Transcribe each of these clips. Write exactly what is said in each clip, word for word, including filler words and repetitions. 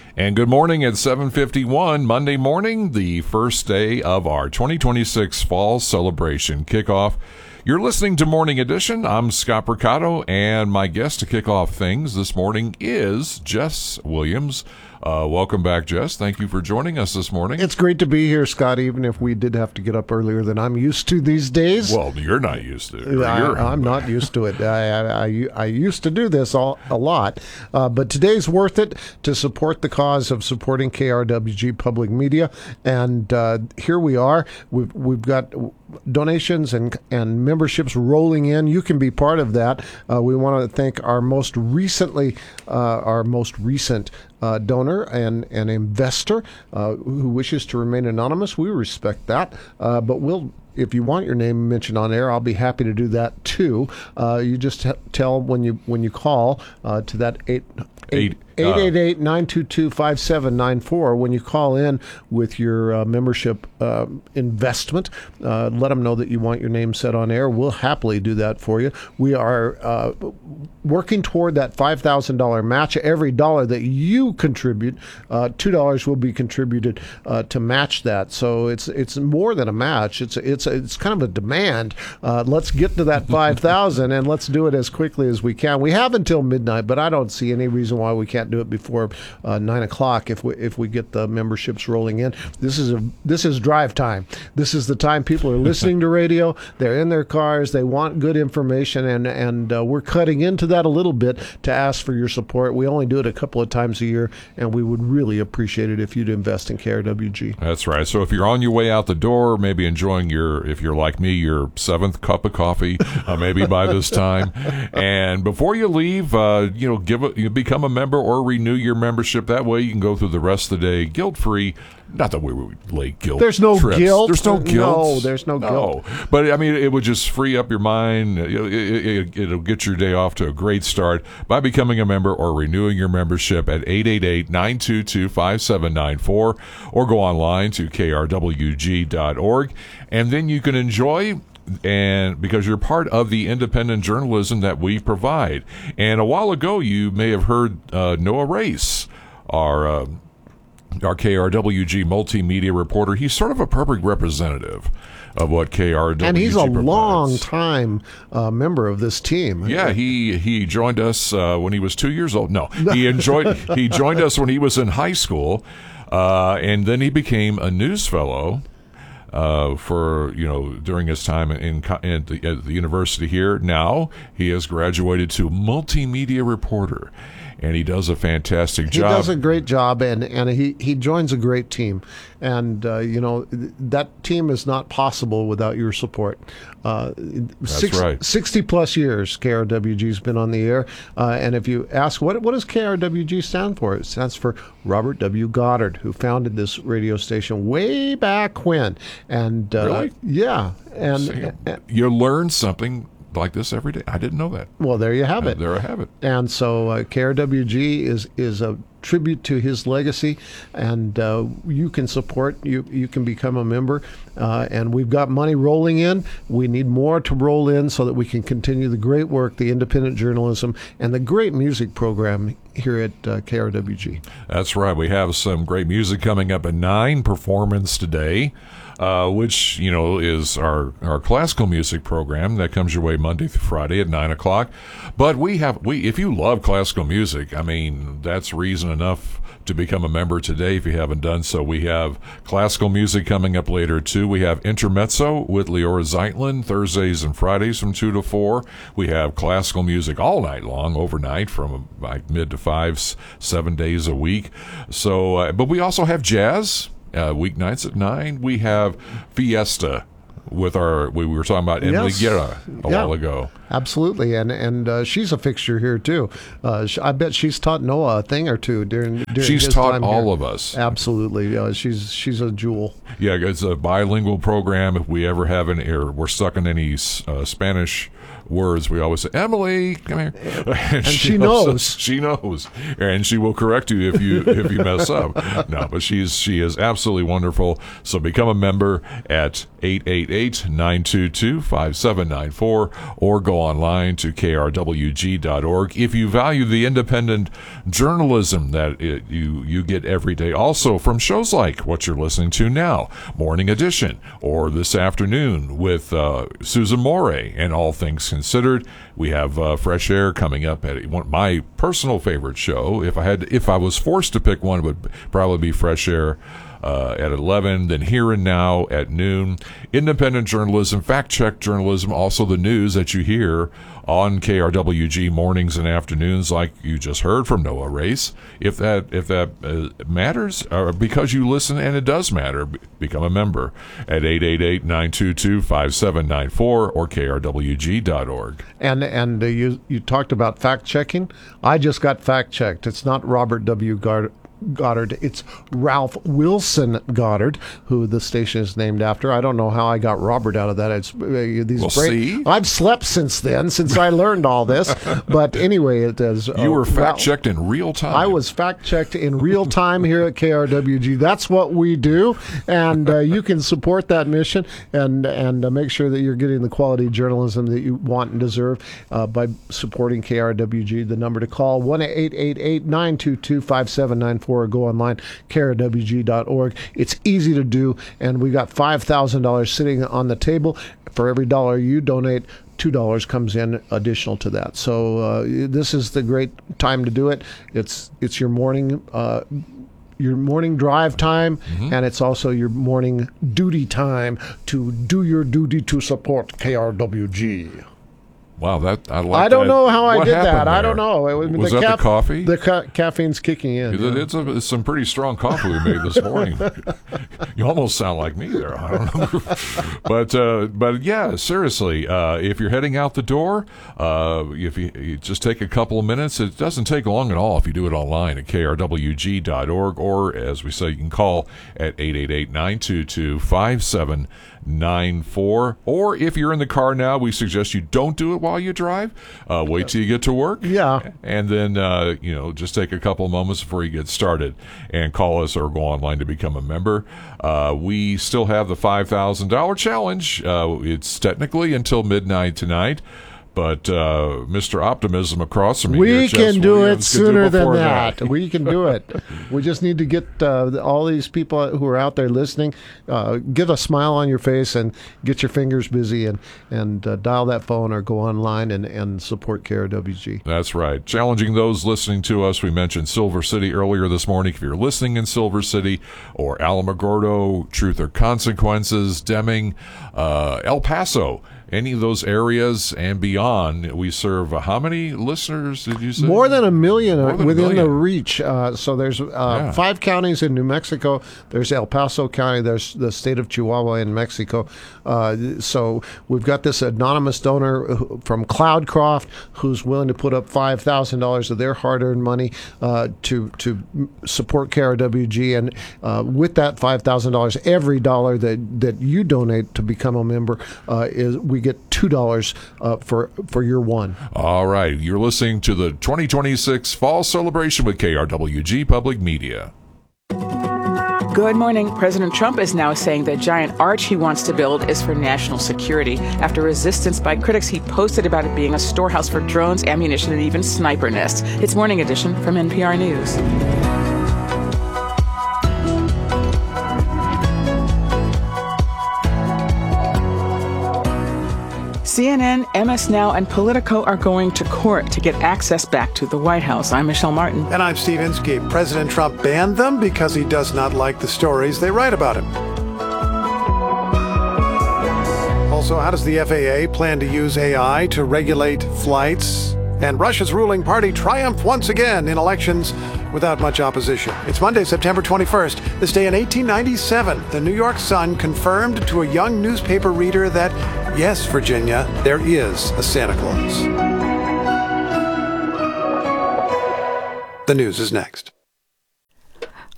And good morning at seven fifty-one, Monday morning, the first day of our twenty twenty-six Fall Celebration Kickoff. You're listening to Morning Edition. I'm Scott Percato, and my guest to kick off things this morning is Jess Williams. Uh, welcome back, Jess. Thank you for joining us this morning. It's great to be here, Scott, even if we did have to get up earlier than I'm used to these days. Well, you're not used to it. I, I'm not used to it. I, I, I, I used to do this all, a lot, uh, but today's worth it to support the cause of supporting K R W G Public Media, and uh, here we are. We've, we've got donations and and memberships rolling in. You can be part of that. Uh, we want to thank our most recently, uh, our most recent uh, donor and an investor uh, who wishes to remain anonymous. We respect that, uh, but we'll. If you want your name mentioned on air, I'll be happy to do that too. Uh, you just t- tell when you when you call uh, to that eight. Eight, eight eight eight, nine two two, five seven nine four. When you call in with your uh, membership uh, investment, uh, let them know that you want your name set on air. We'll happily do that for you. We are uh, working toward that five thousand dollars match. Every dollar that you contribute, uh, two dollars will be contributed uh, to match that. So it's it's more than a match. It's it's it's kind of a demand. Uh, let's get to that five thousand dollars and let's do it as quickly as we can. We have until midnight, but I don't see any reason why we can't do it before uh, nine o'clock if we if we get the memberships rolling in. This is a this is drive time. This is the time people are listening to radio. They're in their cars. They want good information, and and uh, we're cutting into that a little bit to ask for your support. We only do it a couple of times a year, and we would really appreciate it if you'd invest in K R W G. That's right. So if you're on your way out the door, maybe enjoying your, if you're like me, your seventh cup of coffee, uh, maybe by this time, and before you leave, uh, you know, give a, you become a member or renew your membership. That way you can go through the rest of the day guilt-free. Not that we would lay guilt. There's no trips. guilt. There's no guilt. No, there's no, no guilt. But I mean, it would just free up your mind. It, it, it, it'll get your day off to a great start by becoming a member or renewing your membership at eight eight eight, nine two two, five seven nine four or go online to K R W G dot org, and then you can enjoy, and because you're part of the independent journalism that we provide. And a while ago, you may have heard uh, Noah Race, our uh, our K R W G multimedia reporter. He's sort of a perfect representative of what K R W G and he's a provides. long time uh, member of this team. Yeah, he he joined us uh, when he was two years old. No, he enjoyed he joined us when he was in high school, uh, and then he became a news fellow. Uh, for, you know, during his time in, in the, at the university here. Now he has graduated to multimedia reporter, and he does a fantastic he job. He does a great job, and, and he, he joins a great team. And, uh, you know, that team is not possible without your support. Uh, That's six, right. sixty plus years K R W G's been on the air. Uh, and if you ask, what what does K R W G stand for? It stands for Robert W. Goddard, who founded this radio station way back when. And uh, Really? Yeah. And, See, and you learn something like this every day. I didn't know that. Well, there you have Uh, it. there I have it. And so uh, K R W G is is a tribute to his legacy, and uh, you can support, you you can become a member, uh, and we've got money rolling in. We need more to roll in so that we can continue the great work, the independent journalism, and the great music program here at uh, K R W G. That's right. We have some great music coming up at nine, performance today, uh, which, you know, is our, our classical music program that comes your way Monday through Friday at nine o'clock. But we have, we if you love classical music, I mean, that's reason enough to become a member today if you haven't done so. We have classical music coming up later, too. We have Intermezzo with Leora Zeitlin, Thursdays and Fridays from two to four. We have classical music all night long, overnight, from like mid to five, seven days a week. So, uh, but we also have jazz, uh, weeknights at nine. We have Fiesta with our, we were talking about Emily Yes. Guerra a Yeah. while ago. Absolutely, and and uh, she's a fixture here too. Uh, sh- I bet she's taught Noah a thing or two during. during She's his taught time all here. of us. Absolutely, uh, she's she's a jewel. Yeah, it's a bilingual program. If we ever have an, or we're stuck in any uh, Spanish words, we always say, Emily, come here. And, and she, she knows. Also, she knows. And she will correct you if you if you mess up. No, but she's she is absolutely wonderful. So become a member at eight eight eight, nine two two, five seven nine four or go online to K R W G dot org. If you value the independent journalism that it, you, you get every day, also from shows like what you're listening to now, Morning Edition, or this afternoon with uh, Susan Moray and All Things Considered. We have uh, Fresh Air coming up at one, my personal favorite show. If I had, if I was forced to pick one, it would probably be Fresh Air uh, at eleven. Then Here and Now at noon. Independent journalism, fact-check journalism, also the news that you hear on K R W G mornings and afternoons, like you just heard from Noah Race. If that if that uh, matters, or because you listen and it does matter, b- become a member at eight eight eight, nine two two, five seven nine four or K R W G dot org. And and uh, you you talked about fact checking. I just got fact checked. It's not Robert W. Gard- Goddard. It's Ralph Wilson Goddard, who the station is named after. I don't know how I got Robert out of that. It's uh, these we'll brain- see. I've slept since then, since I learned all this. But anyway, it is. Uh, You were fact Ralph- checked in real time. I was fact checked in real time here at K R W G. That's what we do, and uh, you can support that mission and and uh, make sure that you're getting the quality journalism that you want and deserve uh, by supporting K R W G. The number to call one eight eight eight, nine two two, five seven nine four or go online K R W G dot org. It's easy to do, and we got five thousand dollars sitting on the table. For every dollar you donate, two dollars comes in additional to that. So uh, this is the great time to do it. It's it's your morning uh, your morning drive time, mm-hmm. and it's also your morning duty time to do your duty to support K R W G. Wow, that I like. I don't that. know how What I did that. happened I don't there? know. It was, Was the that caf- the coffee? The ca- caffeine's kicking in. It, Yeah. it's, a, it's some pretty strong coffee we made this morning. You almost sound like me there. I don't know, but uh, but yeah, seriously, uh, if you're heading out the door, uh, if you, you just take a couple of minutes, it doesn't take long at all if you do it online at K R W G dot org, or as we say, you can call at eight eight eight, nine two two, five seven nine four. Or if you're in the car now, we suggest you don't do it while you drive. Uh, wait till you get to work. Yeah. And then, uh, you know, just take a couple of moments before you get started and call us or go online to become a member. Uh, we still have the five thousand dollars challenge. Uh, it's technically until midnight tonight. But uh, Mister Optimism across from me, we here, can Jess do Williams, it could do sooner than before that. We can do it. We just need to get uh, all these people who are out there listening, uh, get a smile on your face and get your fingers busy and, and uh, dial that phone or go online and, and support K R W G. That's right. Challenging those listening to us. We mentioned Silver City earlier this morning. If you're listening in Silver City or Alamogordo, Truth or Consequences, Deming, uh, El Paso, any of those areas and beyond, we serve uh, how many listeners did you say? More than a million More than within a million. the reach. Uh, so there's uh, Yeah. five counties in New Mexico. There's El Paso County. There's the state of Chihuahua in Mexico. Uh, so we've got this anonymous donor who- from Cloudcroft who's willing to put up five thousand dollars of their hard-earned money uh, to to support K R W G. And uh, with that five thousand dollars, every dollar that, that you donate to become a member, uh, is we get two dollars uh, for for your one. All right. You're listening to the twenty twenty-six Fall Celebration with K R W G Public Media. Good morning. President Trump is now saying the giant arch he wants to build is for national security. After resistance by critics, he posted about it being a storehouse for drones, ammunition, and even sniper nests. It's Morning Edition from N P R News. C N N, M S Now, and Politico are going to court to get access back to the White House. I'm Michelle Martin. And I'm Steve Inskeep. President Trump banned them because he does not like the stories they write about him. Also, how does the F A A plan to use A I to regulate flights? And Russia's ruling party triumphed once again in elections without much opposition. It's Monday, September twenty-first. This day in eighteen ninety-seven, the New York Sun confirmed to a young newspaper reader that, yes, Virginia, there is a Santa Claus. The news is next.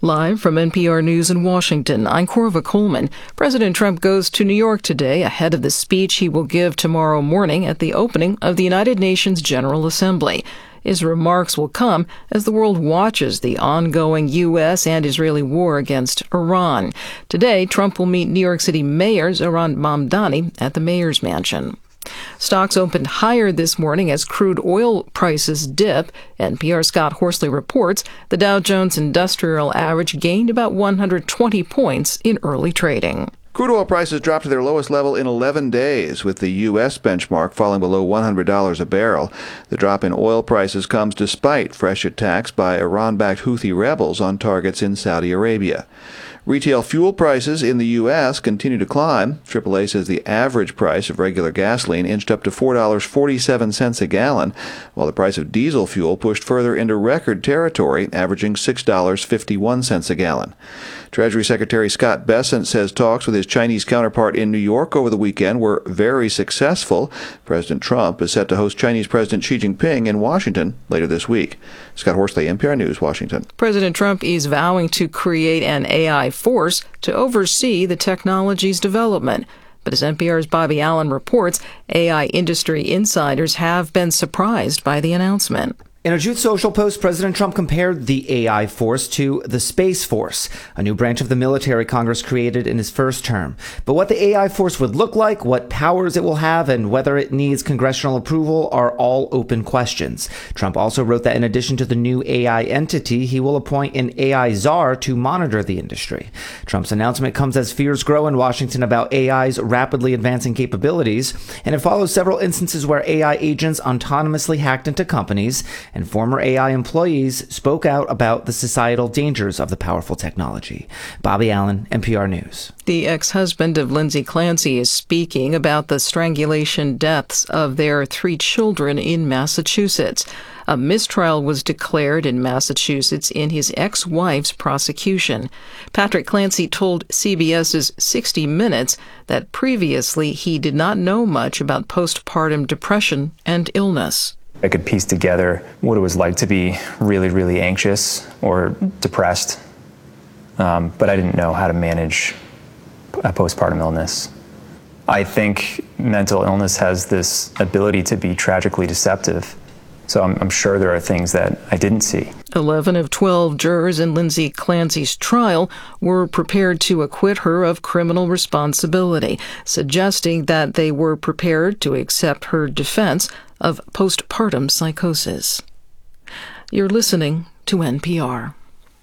Live from N P R News in Washington, I'm Corva Coleman. President Trump goes to New York today ahead of the speech he will give tomorrow morning at the opening of the United Nations General Assembly. His remarks will come as the world watches the ongoing U S and Israeli war against Iran. Today, Trump will meet New York City Mayor Zohran Mamdani at the mayor's mansion. Stocks opened higher this morning as crude oil prices dip. N P R's Scott Horsley reports the Dow Jones Industrial Average gained about one hundred twenty points in early trading. Crude oil prices dropped to their lowest level in eleven days, with the U S benchmark falling below one hundred dollars a barrel. The drop in oil prices comes despite fresh attacks by Iran-backed Houthi rebels on targets in Saudi Arabia. Retail fuel prices in the U S continue to climb. triple A says the average price of regular gasoline inched up to four dollars and forty-seven cents a gallon, while the price of diesel fuel pushed further into record territory, averaging six dollars and fifty-one cents a gallon. Treasury Secretary Scott Bessent says talks with his Chinese counterpart in New York over the weekend were very successful. President Trump is set to host Chinese President Xi Jinping in Washington later this week. Scott Horsley, N P R News, Washington. President Trump is vowing to create an A I force to oversee the technology's development. But as N P R's Bobby Allen reports, A I industry insiders have been surprised by the announcement. In a Truth Social post, President Trump compared the A I force to the Space Force, a new branch of the military Congress created in his first term. But what the A I force would look like, what powers it will have, and whether it needs congressional approval are all open questions. Trump also wrote that in addition to the new A I entity, he will appoint an A I czar to monitor the industry. Trump's announcement comes as fears grow in Washington about A I's rapidly advancing capabilities, and it follows several instances where A I agents autonomously hacked into companies, and former A I employees spoke out about the societal dangers of the powerful technology. Bobby Allen, N P R News. The ex-husband of Lindsay Clancy is speaking about the strangulation deaths of their three children in Massachusetts. A mistrial was declared in Massachusetts in his ex-wife's prosecution. Patrick Clancy told C B S's sixty minutes that previously he did not know much about postpartum depression and illness. I could piece together what it was like to be really, really anxious or depressed, um, but I didn't know how to manage a postpartum illness. I think mental illness has this ability to be tragically deceptive, so I'm, I'm sure there are things that I didn't see. Eleven of twelve jurors in Lindsay Clancy's trial were prepared to acquit her of criminal responsibility, suggesting that they were prepared to accept her defense of postpartum psychosis. You're listening to N P R.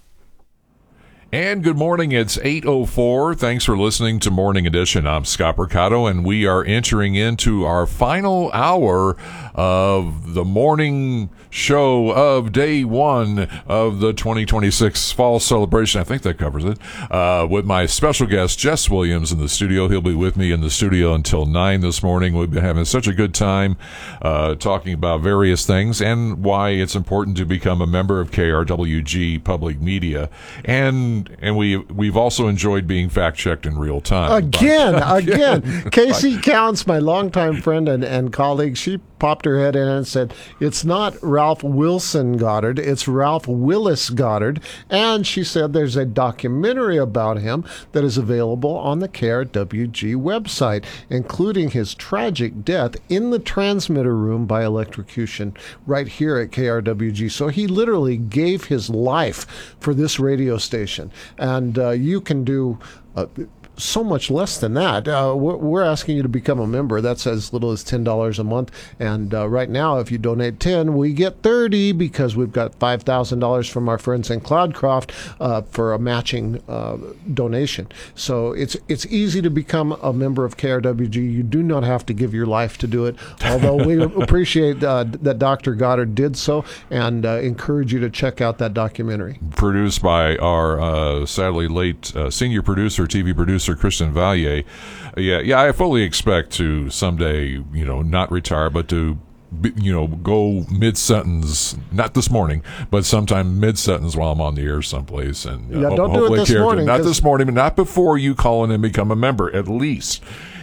And good morning. It's eight oh four. Thanks for listening to Morning Edition. I'm Scott Mercado, and we are entering into our final hour of the morning show of day one of the twenty twenty-six fall celebration. I think that covers it. Uh, with my special guest, Jess Williams, in the studio. He'll be with me in the studio until nine this morning. We've been having such a good time uh, talking about various things and why it's important to become a member of K R W G Public Media. And And we, we've also enjoyed being fact-checked in real time. Again, again. Casey Counts, my longtime friend and, and colleague, she popped her head in and said, it's not Ralph Wilson Goddard, it's Ralph Willis Goddard. And she said there's a documentary about him that is available on the K R W G website, including his tragic death in the transmitter room by electrocution right here at K R W G. So he literally gave his life for this radio station. And uh, you can do uh, so much less than that. Uh, we're, we're asking you to become a member. That's as little as ten dollars a month. And uh, right now, if you donate ten, we get thirty because we've got five thousand dollars from our friends in Cloudcroft uh, for a matching uh, donation. So it's it's easy to become a member of K R W G. You do not have to give your life to do it, although we appreciate uh, that Doctor Goddard did so and uh, encourage you to check out that documentary. Produced by our uh, sadly late uh, senior producer, T V producer, Christian Valier. Uh, yeah, yeah, I fully expect to someday, you know, not retire, but to, you know, go mid-sentence, not this morning, but sometime mid-sentence while I'm on the air someplace. And uh, yeah, ho- don't do it this care to- morning. Not this morning, but not before you call in and become a member, at least.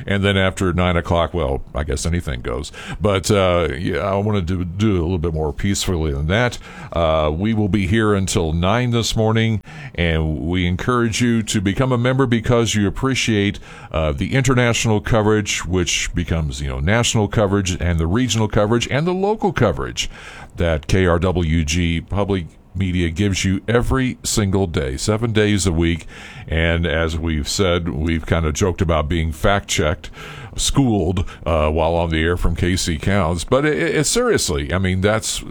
And then after nine o'clock, well, I guess anything goes. But uh, yeah, I wanted to do it a little bit more peacefully than that. Uh, we will be here until nine this morning, and we encourage you to become a member because you appreciate uh, the international coverage, which becomes, you know, national coverage, and the regional coverage and the local coverage that K R W G Public Media gives you every single day, seven days a week. And as we've said, we've kind of joked about being fact-checked, schooled uh, while on the air from K C Counts. But it, it, seriously, I mean, that's